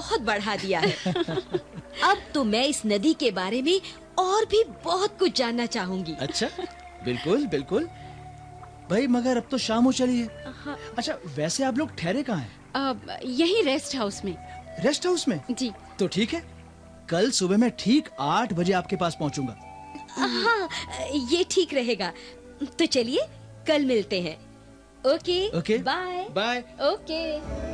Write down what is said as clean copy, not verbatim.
बहुत बढ़ा दिया है। अब तो मैं इस नदी के बारे में और भी बहुत कुछ जानना चाहूंगी। अच्छा, बिल्कुल बिल्कुल भाई, मगर अब तो शाम हो चली है। हाँ। अच्छा, वैसे आप लोग ठहरे कहाँ हैं? यही रेस्ट हाउस में। रेस्ट हाउस में? जी। तो ठीक है, कल सुबह मैं ठीक 8 बजे आपके पास पहुंचूंगा। हाँ, ये ठीक रहेगा। तो चलिए कल मिलते हैं। Okay okay, bye. Bye. Okay.